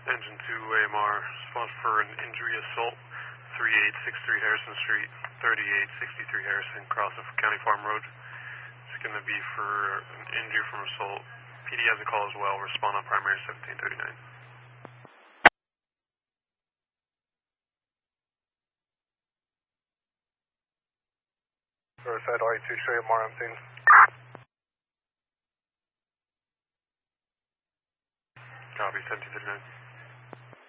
Engine 2 AMR, response for an injury assault, 3863 Harrison Street, 3863 Harrison, cross of County Farm Road. It's going to be for an injury from assault. PD has a call as well. Respond on primary 1739. Riverside RE2 straight AMR, I'm seeing. Copy, 1739.